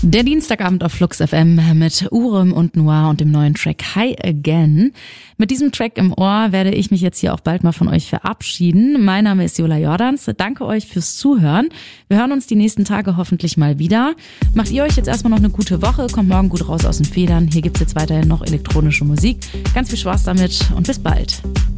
Der Dienstagabend auf Flux FM mit Urem und Noir und dem neuen Track High Again. Mit diesem Track im Ohr werde ich mich jetzt hier auch bald mal von euch verabschieden. Mein Name ist Jola Jordans. Danke euch fürs Zuhören. Wir hören uns die nächsten Tage hoffentlich mal wieder. Macht ihr euch jetzt erstmal noch eine gute Woche. Kommt morgen gut raus aus den Federn. Hier gibt's jetzt weiterhin noch elektronische Musik. Ganz viel Spaß damit und bis bald.